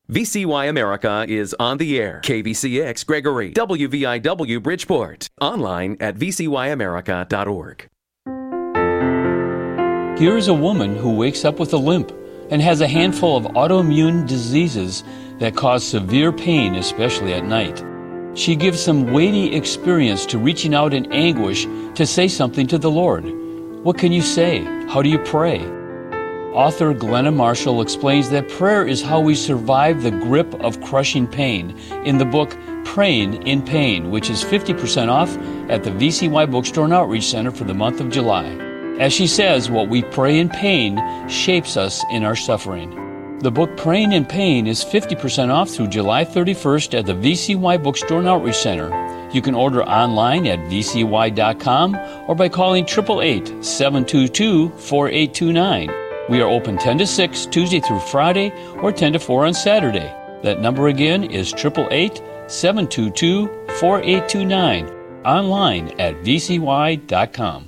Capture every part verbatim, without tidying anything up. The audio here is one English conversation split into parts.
V C Y America is on the air. K V C X Gregory, W V I W Bridgeport. Online at v c y america dot org. Here is a woman who wakes up with a limp and has a handful of autoimmune diseases that cause severe pain, especially at night. She gives some weighty experience to reaching out in anguish to say something to the Lord. What can you say? How do you pray? Author Glenna Marshall explains that prayer is how we survive the grip of crushing pain in the book Praying in Pain, which is fifty percent off at the V C Y Bookstore and Outreach Center for the month of July. As she says, what we pray in pain shapes us in our suffering. The book Praying in Pain is fifty percent off through July thirty-first at the V C Y Bookstore and Outreach Center. You can order online at v c y dot com or by calling eight eight eight, seven two two, four eight two nine. We are open ten to six Tuesday through Friday or ten to four on Saturday. That number again is eight eight eight, seven two two, four eight two nine. Online at v c y dot com.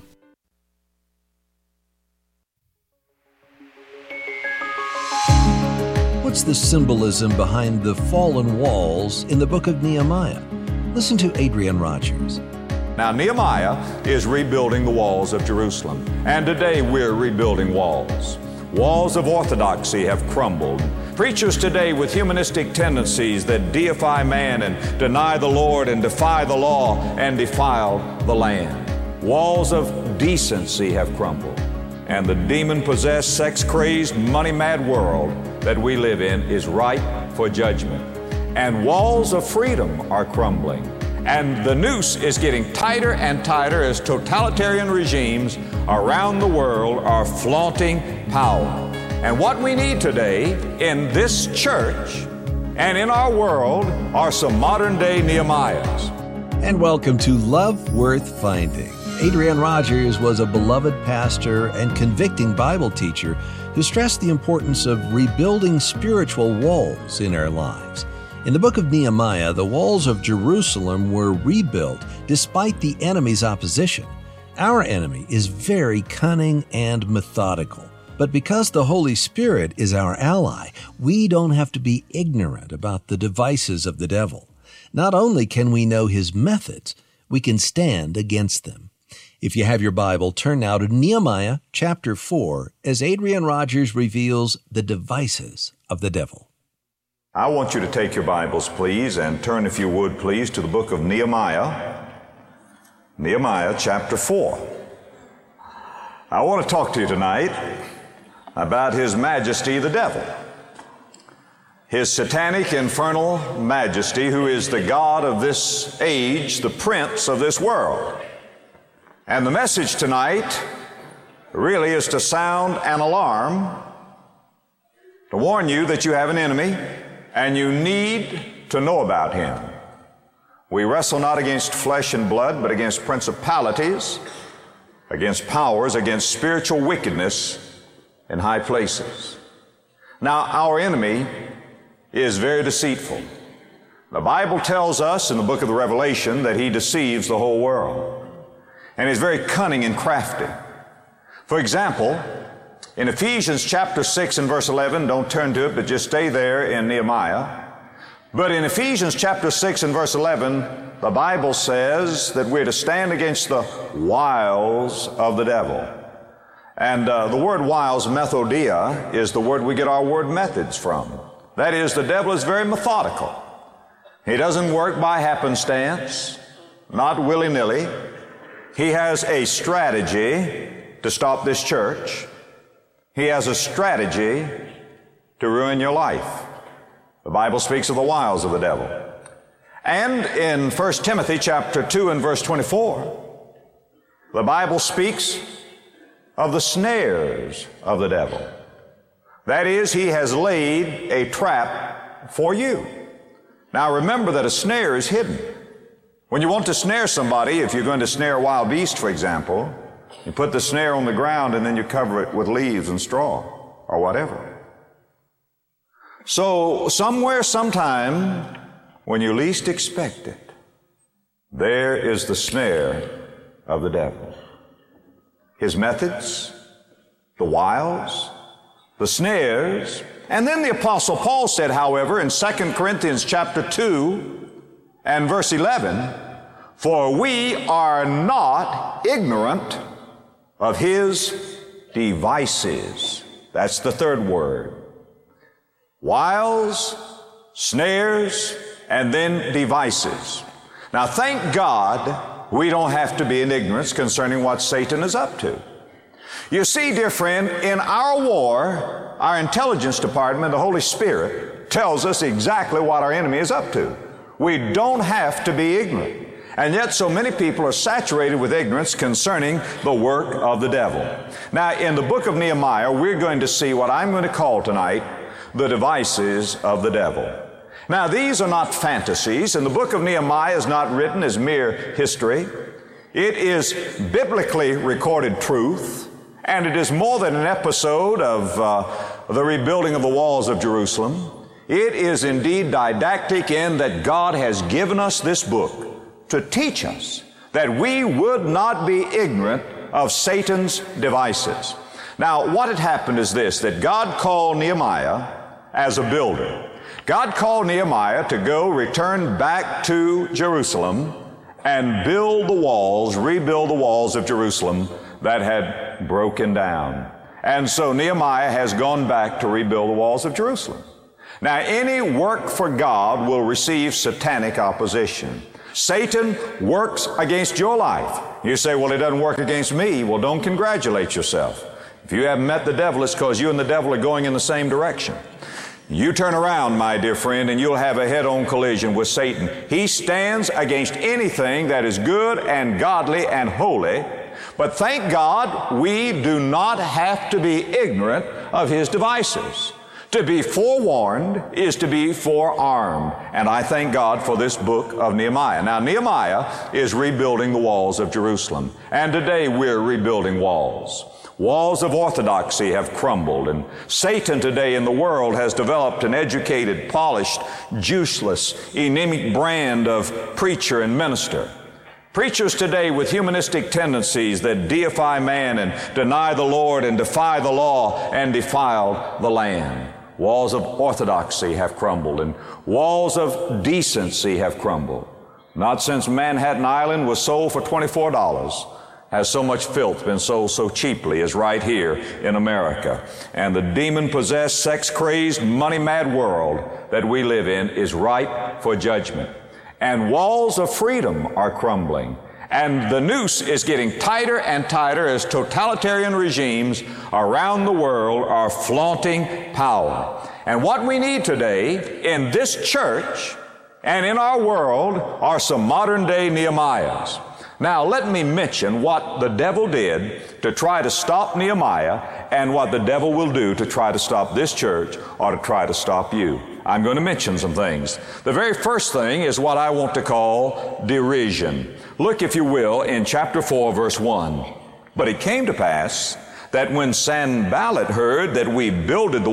What's the symbolism behind the fallen walls in the book of Nehemiah? Listen to Adrian Rogers. Now, Nehemiah is rebuilding the walls of Jerusalem, and today we're rebuilding walls. Walls of orthodoxy have crumbled. Preachers today with humanistic tendencies that deify man and deny the Lord and defy the law and defile the land. Walls of decency have crumbled, and the demon-possessed, sex-crazed, money-mad world that we live in is ripe for judgment. And walls of freedom are crumbling. And the noose is getting tighter and tighter as totalitarian regimes around the world are flaunting power. And what we need today in this church and in our world are some modern-day Nehemiahs. And welcome to Love Worth Finding. Adrian Rogers was a beloved pastor and convicting Bible teacher who stressed the importance of rebuilding spiritual walls in our lives. In the book of Nehemiah, the walls of Jerusalem were rebuilt despite the enemy's opposition. Our enemy is very cunning and methodical. But because the Holy Spirit is our ally, we don't have to be ignorant about the devices of the devil. Not only can we know his methods, we can stand against them. If you have your Bible, turn now to Nehemiah chapter four as Adrian Rogers reveals the devices of the devil. I want you to take your Bibles, please, and turn, if you would, please, to the book of Nehemiah. Nehemiah chapter four. I want to talk to you tonight about His Majesty the devil. His satanic, infernal majesty, who is the God of this age, the prince of this world. And the message tonight really is to sound an alarm, to warn you that you have an enemy, and you need to know about him. We wrestle not against flesh and blood, but against principalities, against powers, against spiritual wickedness in high places. Now, our enemy is very deceitful. The Bible tells us in the book of the Revelation that he deceives the whole world. And he's very cunning and crafty. For example, in Ephesians chapter six and verse eleven, don't turn to it, but just stay there in Nehemiah. But in Ephesians chapter six and verse eleven, the Bible says that we're to stand against the wiles of the devil. And uh, the word wiles, methodia, is the word we get our word methods from. That is, the devil is very methodical. He doesn't work by happenstance, not willy-nilly. He has a strategy to stop this church. He has a strategy to ruin your life. The Bible speaks of the wiles of the devil. And in First Timothy chapter two and verse twenty-four, the Bible speaks of the snares of the devil. That is, he has laid a trap for you. Now remember that a snare is hidden. When you want to snare somebody, if you're going to snare a wild beast, for example, you put the snare on the ground and then you cover it with leaves and straw or whatever. So somewhere, sometime, when you least expect it, there is the snare of the devil. His methods, the wiles, the snares And then the Apostle Paul said, however, in Second Corinthians chapter two and verse eleven, for we are not ignorant of his devices. That's the third word. Wiles, snares, and then devices. Now, thank God we don't have to be in ignorance concerning what Satan is up to. You see, dear friend, in our war, our intelligence department, the Holy Spirit, tells us exactly what our enemy is up to. We don't have to be ignorant. And yet so many people are saturated with ignorance concerning the work of the devil. Now, in the book of Nehemiah, we're going to see what I'm going to call tonight the devices of the devil. Now, these are not fantasies, and the book of Nehemiah is not written as mere history. It is biblically recorded truth, and it is more than an episode of uh, the rebuilding of the walls of Jerusalem. It is indeed didactic in that God has given us this book to teach us that we would not be ignorant of Satan's devices. Now, what had happened is this, that God called Nehemiah as a builder. God called Nehemiah to go return back to Jerusalem and build the walls, rebuild the walls of Jerusalem that had broken down. And so Nehemiah has gone back to rebuild the walls of Jerusalem. Now, any work for God will receive satanic opposition. Satan works against your life. You say, well, it doesn't work against me. Well, don't congratulate yourself. If you haven't met the devil, it's because you and the devil are going in the same direction. You turn around, my dear friend, and you'll have a head-on collision with Satan. He stands against anything that is good and godly and holy. But thank God, we do not have to be ignorant of his devices. To be forewarned is to be forearmed. And I thank God for this book of Nehemiah. Now, Nehemiah is rebuilding the walls of Jerusalem. And today we're rebuilding walls. Walls of orthodoxy have crumbled. And Satan today in the world has developed an educated, polished, juiceless, anemic brand of preacher and minister. Preachers today with humanistic tendencies that deify man and deny the Lord and defy the law and defile the land. Walls of orthodoxy have crumbled, and walls of decency have crumbled. Not since Manhattan Island was sold for twenty-four dollars has so much filth been sold so cheaply as right here in America. And the demon-possessed, sex-crazed, money-mad world that we live in is ripe for judgment. And walls of freedom are crumbling. And the noose is getting tighter and tighter as totalitarian regimes around the world are flaunting power. And what we need today in this church and in our world are some modern-day Nehemiahs. Now, let me mention what the devil did to try to stop Nehemiah and what the devil will do to try to stop this church or to try to stop you. I'm going to mention some things. The very first thing is what I want to call derision. Look, if you will, in chapter four, verse one. But it came to pass that when Sanballat heard that we builded the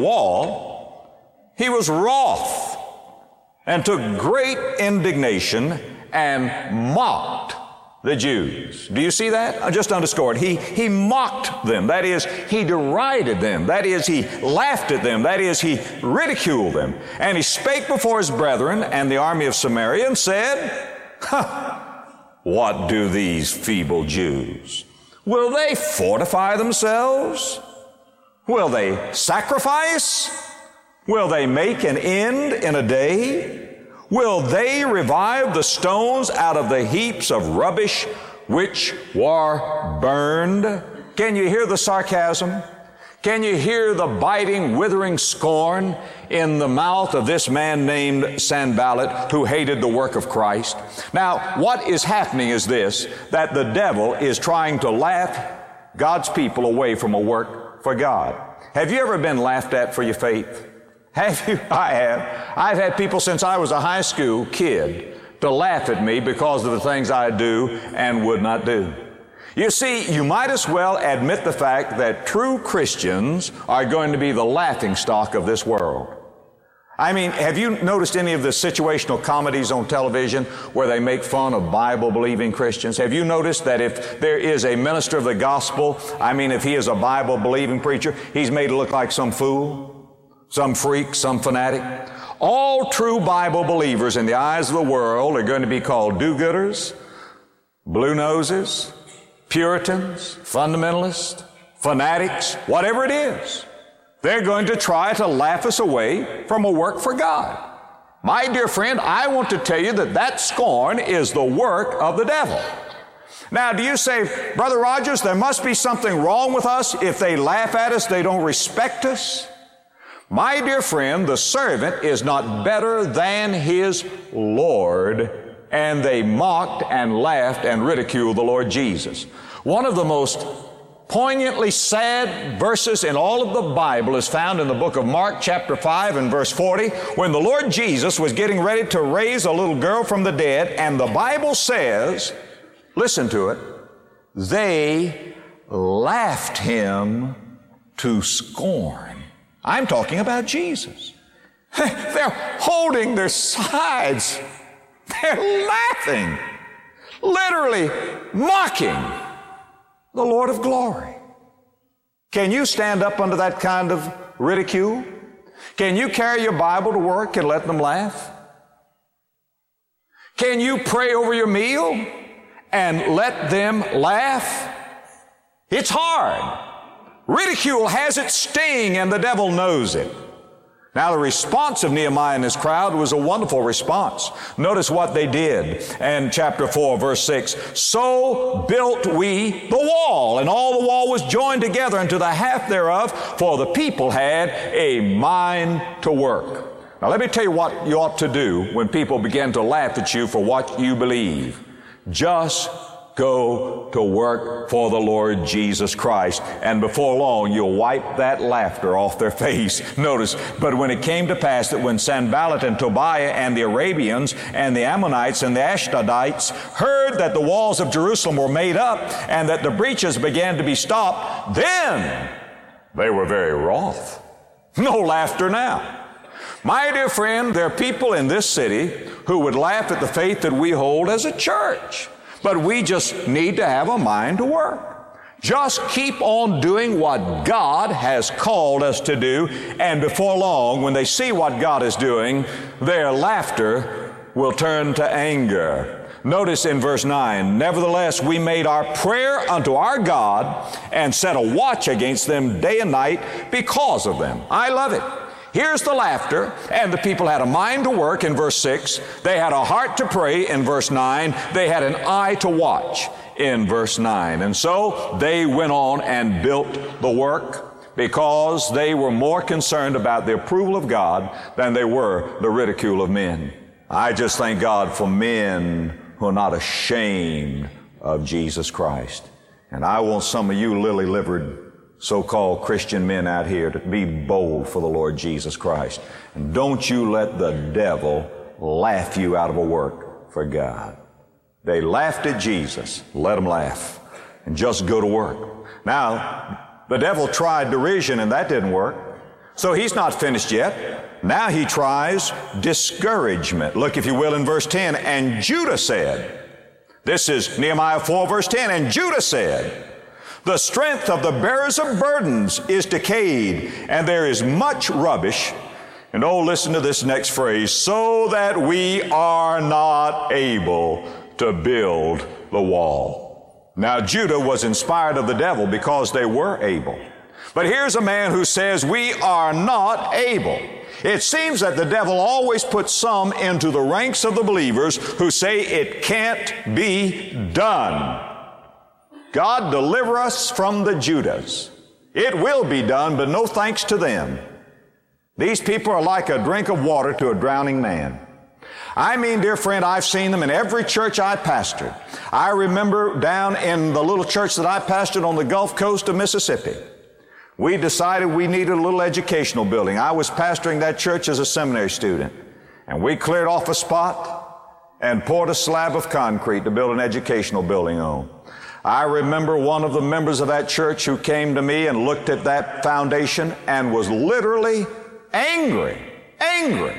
wall, he was wroth and took great indignation and mocked the Jews. Do you see that? I just underscore it. He, he mocked them. That is, he derided them. That is, he laughed at them. That is, he ridiculed them. And he spake before his brethren and the army of Samaria and said, huh, what do these feeble Jews? Will they fortify themselves? Will they sacrifice? Will they make an end in a day? Will they revive the stones out of the heaps of rubbish which were burned? Can you hear the sarcasm? Can you hear the biting, withering scorn in the mouth of this man named Sanballat who hated the work of Christ? Now, what is happening is this, that the devil is trying to laugh God's people away from a work for God. Have you ever been laughed at for your faith? Have you? I have. I've had people since I was a high school kid to laugh at me because of the things I do and would not do. You see, you might as well admit the fact that true Christians are going to be the laughingstock of this world. I mean, have you noticed any of the situational comedies on television where they make fun of Bible-believing Christians? Have you noticed that if there is a minister of the gospel, I mean, if he is a Bible-believing preacher, he's made to look like some fool? some freak, some fanatic. All true Bible believers in the eyes of the world are going to be called do-gooders, blue noses, Puritans, fundamentalists, fanatics, whatever it is. They're going to try to laugh us away from a work for God. My dear friend, I want to tell you that that scorn is the work of the devil. Now, do you say, Brother Rogers, there must be something wrong with us if they laugh at us, they don't respect us? My dear friend, the servant is not better than his Lord, and they mocked and laughed and ridiculed the Lord Jesus. One of the most poignantly sad verses in all of the Bible is found in the book of Mark chapter five and verse forty, when the Lord Jesus was getting ready to raise a little girl from the dead, and the Bible says, listen to it, they laughed him to scorn. I'm talking about Jesus. They're holding their sides. They're laughing, literally mocking the Lord of glory. Can you stand up under that kind of ridicule? Can you carry your Bible to work and let them laugh? Can you pray over your meal and let them laugh? It's hard. Ridicule has its sting, and the devil knows it. Now, the response of Nehemiah and his crowd was a wonderful response. Notice what they did in chapter four, verse six. So built we the wall, and all the wall was joined together unto the half thereof, for the people had a mind to work. Now, let me tell you what you ought to do when people begin to laugh at you for what you believe. Just go to work for the Lord Jesus Christ, and before long you'll wipe that laughter off their face. Notice, but when it came to pass that when Sanballat and Tobiah and the Arabians and the Ammonites and the Ashdodites heard that the walls of Jerusalem were made up and that the breaches began to be stopped, then they were very wroth. No laughter now. My dear friend, there are people in this city who would laugh at the faith that we hold as a church. But we just need to have a mind to work. Just keep on doing what God has called us to do, and before long, when they see what God is doing, their laughter will turn to anger. Notice in verse nine, nevertheless, we made our prayer unto our God and set a watch against them day and night because of them. I love it. Here's the laughter, and the people had a mind to work in verse six. They had a heart to pray in verse nine. They had an eye to watch in verse nine. And so they went on and built the work because they were more concerned about the approval of God than they were the ridicule of men. I just thank God for men who are not ashamed of Jesus Christ. And I want some of you lily-livered so-called Christian men out here to be bold for the Lord Jesus Christ. And don't you let the devil laugh you out of a work for God. They laughed at Jesus. Let them laugh. And just go to work. Now, the devil tried derision, and that didn't work. So he's not finished yet. Now he tries discouragement. Look, if you will, in verse ten. And Judah said, this is Nehemiah four, verse ten. And Judah said, the strength of the bearers of burdens is decayed, and there is much rubbish. And oh, listen to this next phrase, so that we are not able to build the wall. Now, Judah was inspired of the devil because they were able. But here's a man who says we are not able. It seems that the devil always puts some into the ranks of the believers who say it can't be done. God deliver us from the Judas. It will be done, but no thanks to them. These people are like a drink of water to a drowning man. I mean, dear friend, I've seen them in every church I pastored. I remember down in the little church that I pastored on the Gulf Coast of Mississippi, we decided we needed a little educational building. I was pastoring that church as a seminary student, and we cleared off a spot and poured a slab of concrete to build an educational building on. I remember one of the members of that church who came to me and looked at that foundation and was literally angry, angry.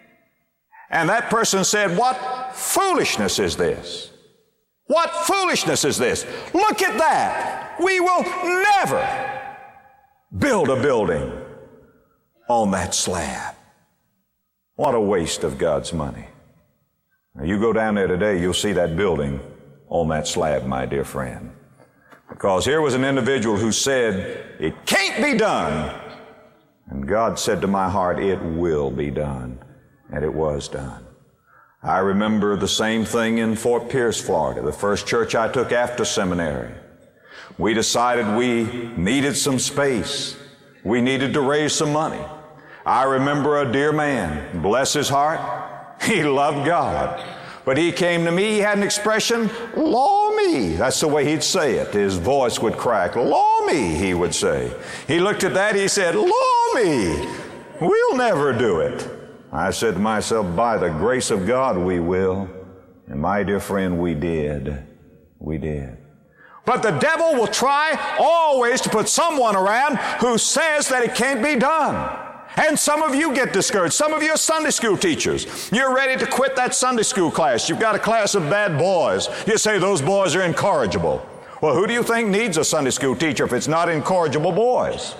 And that person said, what foolishness is this? What foolishness is this? Look at that. We will never build a building on that slab. What a waste of God's money. Now, you go down there today, you'll see that building on that slab, my dear friend. Because here was an individual who said, it can't be done. And God said to my heart, it will be done. And it was done. I remember the same thing in Fort Pierce, Florida, the first church I took after seminary. We decided we needed some space. We needed to raise some money. I remember a dear man, bless his heart, he loved God. But he came to me, he had an expression, law me. That's the way he'd say it. His voice would crack. Law me, he would say. He looked at that, he said, law me. We'll never do it. I said to myself, by the grace of God, we will. And my dear friend, we did. We did. But the devil will try always to put someone around who says that it can't be done. And some of you get discouraged. Some of you are Sunday school teachers. You're ready to quit that Sunday school class. You've got a class of bad boys. You say those boys are incorrigible. Well, who do you think needs a Sunday school teacher if it's not incorrigible boys?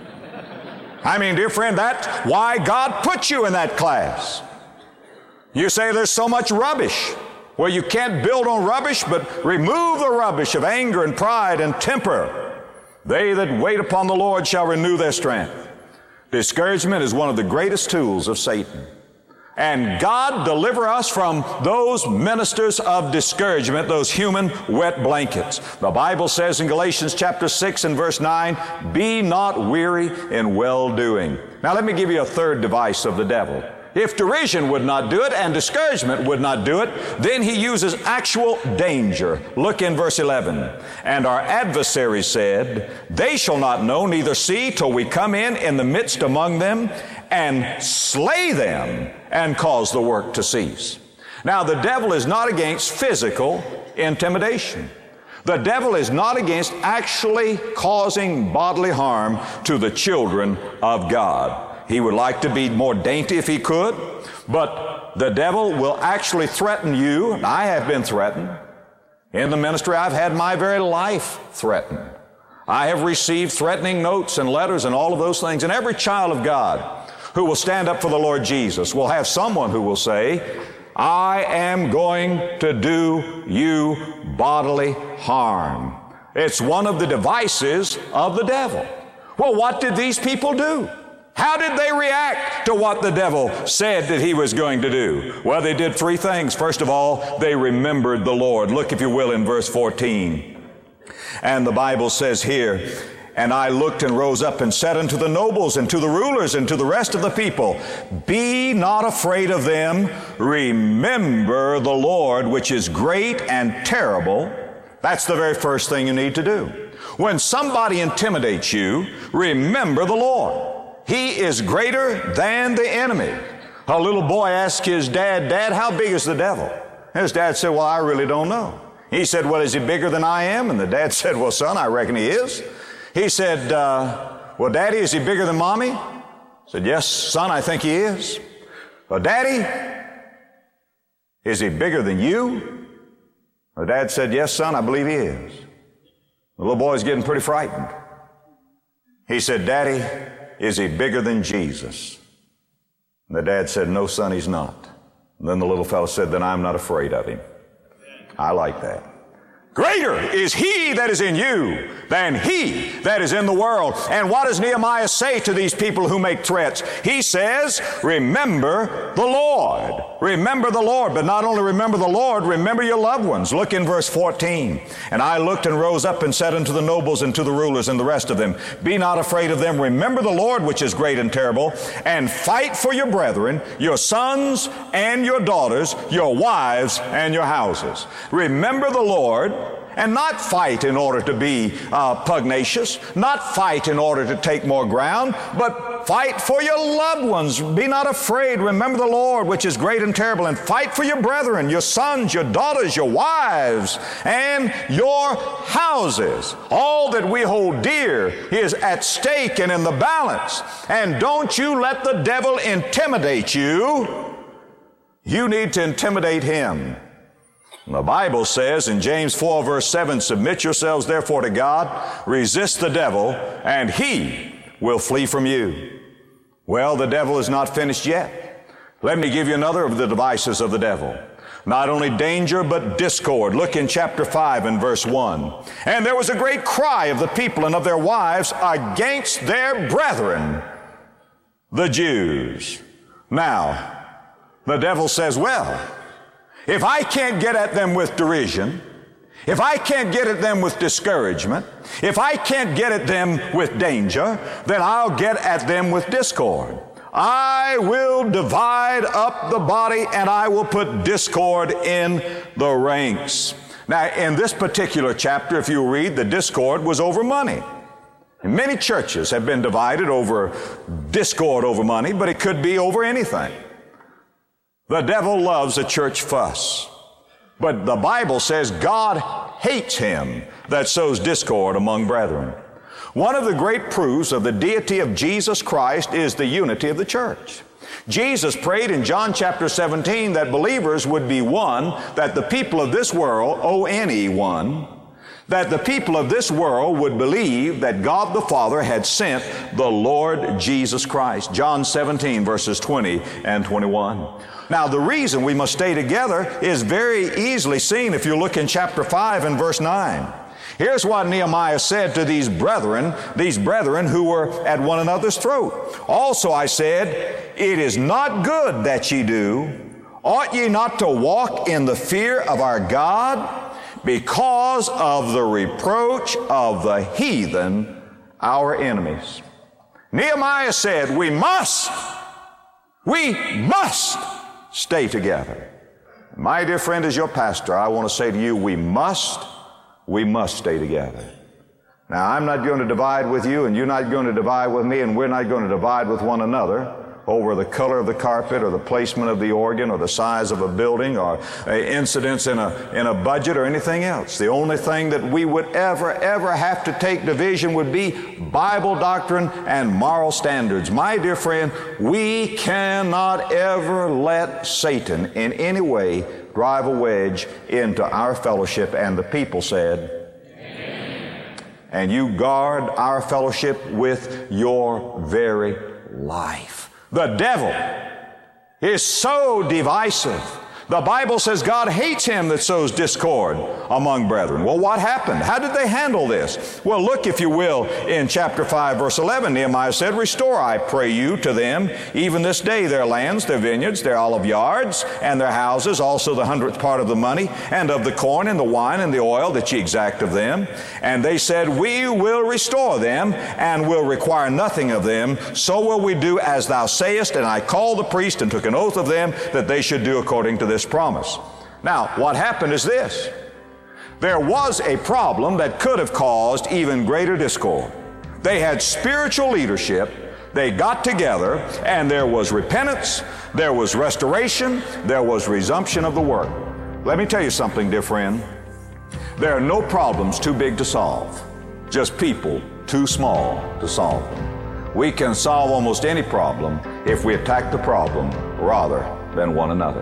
I mean, dear friend, that's why God put you in that class. You say there's so much rubbish. Well, you can't build on rubbish, but remove the rubbish of anger and pride and temper. They that wait upon the Lord shall renew their strength. Discouragement is one of the greatest tools of Satan. And God deliver us from those ministers of discouragement, those human wet blankets. The Bible says in Galatians chapter six and verse nine, be not weary in well-doing. Now let me give you a third device of the devil. If derision would not do it and discouragement would not do it, then he uses actual danger. Look in verse eleven. And our adversary said, they shall not know, neither see, till we come in in the midst among them and slay them and cause the work to cease. Now the devil is not against physical intimidation. The devil is not against actually causing bodily harm to the children of God. He would like to be more dainty if he could, but the devil will actually threaten you. I have been threatened. In the ministry, I've had my very life threatened. I have received threatening notes and letters and all of those things. And every child of God who will stand up for the Lord Jesus will have someone who will say, I am going to do you bodily harm. It's one of the devices of the devil. Well, what did these people do? How did they react to what the devil said that he was going to do? Well, they did three things. First of all, they remembered the Lord. Look, if you will, in verse fourteen. And the Bible says here, and I looked and rose up and said unto the nobles and to the rulers and to the rest of the people, be not afraid of them. Remember the Lord, which is great and terrible. That's the very first thing you need to do. When somebody intimidates you, remember the Lord. He is greater than the enemy. A little boy asked his dad, Dad, how big is the devil? His dad said, well, I really don't know. He said, well, is he bigger than I am? And the dad said, well, son, I reckon he is. He said, uh, well, Daddy, is he bigger than Mommy? I said, yes, son, I think he is. Well, Daddy, is he bigger than you? The dad said, yes, son, I believe he is. The little boy's getting pretty frightened. He said, Daddy, is he bigger than Jesus? And the dad said, no, son, he's not. And then the little fellow said, then I'm not afraid of him. I like that. Greater is he that is in you than he that is in the world. And what does Nehemiah say to these people who make threats? He says, remember the Lord. Remember the Lord. But not only remember the Lord, remember your loved ones. Look in verse fourteen. And I looked and rose up and said unto the nobles and to the rulers and the rest of them, be not afraid of them. Remember the Lord, which is great and terrible, and fight for your brethren, your sons and your daughters, your wives and your houses. Remember the Lord. And not fight in order to be uh, pugnacious, not fight in order to take more ground, but fight for your loved ones. Be not afraid. Remember the Lord, which is great and terrible, and fight for your brethren, your sons, your daughters, your wives, and your houses. All that we hold dear is at stake and in the balance. And don't you let the devil intimidate you. You need to intimidate him. The Bible says in James four verse seven, submit yourselves therefore to God, resist the devil, and he will flee from you. Well, the devil is not finished yet. Let me give you another of the devices of the devil. Not only danger, but discord. Look in chapter five and verse one. And there was a great cry of the people and of their wives against their brethren, the Jews. Now, the devil says, well, if I can't get at them with derision, if I can't get at them with discouragement, if I can't get at them with danger, then I'll get at them with discord. I will divide up the body and I will put discord in the ranks. Now, in this particular chapter, if you read, the discord was over money. And many churches have been divided over discord over money, but it could be over anything. The devil loves a church fuss. But the Bible says God hates him that sows discord among brethren. One of the great proofs of the deity of Jesus Christ is the unity of the church. Jesus prayed in John chapter seventeen that believers would be one, that the people of this world, O N E one, that the people of this world would believe that God the Father had sent the Lord Jesus Christ. John seventeen verses twenty and twenty-one. Now, the reason we must stay together is very easily seen if you look in chapter five and verse nine. Here's what Nehemiah said to these brethren, these brethren who were at one another's throat. Also I said, it is not good that ye do. Ought ye not to walk in the fear of our God because of the reproach of the heathen, our enemies? Nehemiah said, we must, we must stay together. My dear friend, as your pastor, I want to say to you, we must We must stay together. Now, I'm not going to divide with you, and you're not going to divide with me, and we're not going to divide with one another over the color of the carpet or the placement of the organ or the size of a building or uh, incidents in a, in a budget or anything else. The only thing that we would ever, ever have to take division would be Bible doctrine and moral standards. My dear friend, we cannot ever let Satan in any way drive a wedge into our fellowship. And the people said, amen. And you guard our fellowship with your very life. The devil is so divisive. The Bible says God hates him that sows discord among brethren. Well, what happened? How did they handle this? Well, look, if you will, in chapter five, verse eleven, Nehemiah said, restore, I pray you, to them, even this day, their lands, their vineyards, their olive yards, and their houses, also the hundredth part of the money, and of the corn, and the wine, and the oil that ye exact of them. And they said, we will restore them, and will require nothing of them. So will we do as thou sayest. And I called the priest and took an oath of them that they should do according to this promise. Now, what happened is this. There was a problem that could have caused even greater discord. They had spiritual leadership. They got together, and there was repentance, there was restoration, there was resumption of the work. Let me tell you something, dear friend. There are no problems too big to solve, just people too small to solve them. We can solve almost any problem if we attack the problem rather than one another.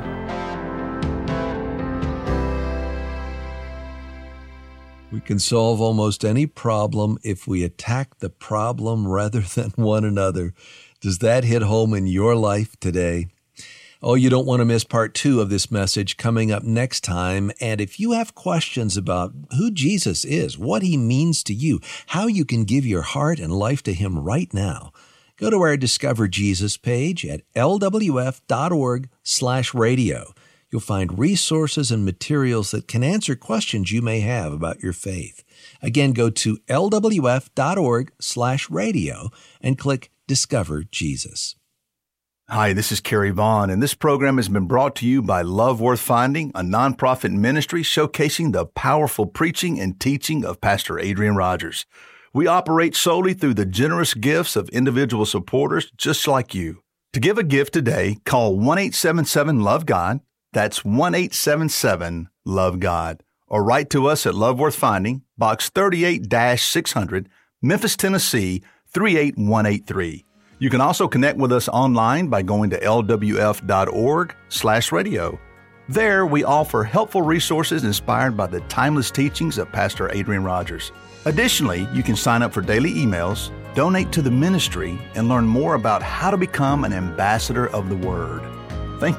We can solve almost any problem if we attack the problem rather than one another. Does that hit home in your life today? Oh, you don't want to miss part two of this message coming up next time. And if you have questions about who Jesus is, what he means to you, how you can give your heart and life to him right now, go to our Discover Jesus page at L W F dot org slash radio. You'll find resources and materials that can answer questions you may have about your faith. Again, go to L W F dot org slash radio and click Discover Jesus. Hi, this is Kerry Vaughn, and this program has been brought to you by Love Worth Finding, a nonprofit ministry showcasing the powerful preaching and teaching of Pastor Adrian Rogers. We operate solely through the generous gifts of individual supporters just like you. To give a gift today, call one eight seven seven love God. That's one eight seven seven love God. Or write to us at Love Worth Finding, Box thirty-eight six hundred, Memphis, Tennessee, three eight one eight three. You can also connect with us online by going to L W F dot org slash radio. There, we offer helpful resources inspired by the timeless teachings of Pastor Adrian Rogers. Additionally, you can sign up for daily emails, Donate to the ministry and learn more about how to become an ambassador of the Word.